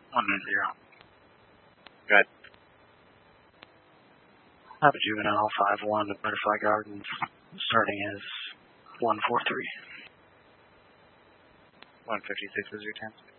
190. Good. Have a juvenile 5-1 to Butterfly Gardens. Starting is 143. 156 is your 10.